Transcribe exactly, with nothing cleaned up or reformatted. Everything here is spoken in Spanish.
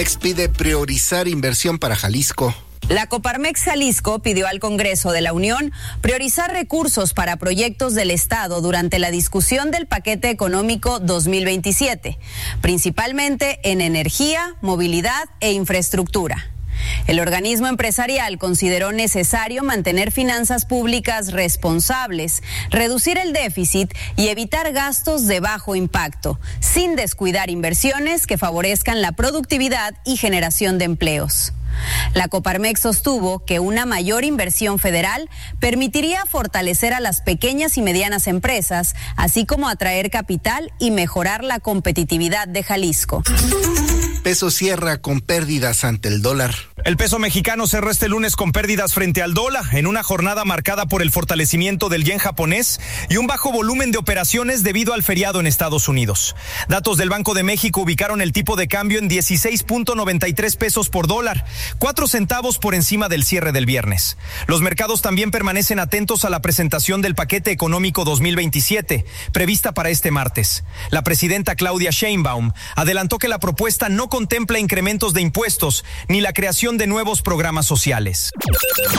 Pide priorizar inversión para Jalisco. La Coparmex Jalisco pidió al Congreso de la Unión priorizar recursos para proyectos del Estado durante la discusión del paquete económico dos mil veintisiete, principalmente en energía, movilidad e infraestructura. El organismo empresarial consideró necesario mantener finanzas públicas responsables, reducir el déficit y evitar gastos de bajo impacto, sin descuidar inversiones que favorezcan la productividad y generación de empleos. La Coparmex sostuvo que una mayor inversión federal permitiría fortalecer a las pequeñas y medianas empresas, así como atraer capital y mejorar la competitividad de Jalisco. Peso cierra con pérdidas ante el dólar. El peso mexicano cerró este lunes con pérdidas frente al dólar en una jornada marcada por el fortalecimiento del yen japonés y un bajo volumen de operaciones debido al feriado en Estados Unidos. Datos del Banco de México ubicaron el tipo de cambio en dieciséis punto noventa y tres pesos por dólar, cuatro centavos por encima del cierre del viernes. Los mercados también permanecen atentos a la presentación del paquete económico dos mil veintisiete, prevista para este martes. La presidenta Claudia Sheinbaum adelantó que la propuesta no contempla incrementos de impuestos ni la creación de nuevos programas sociales.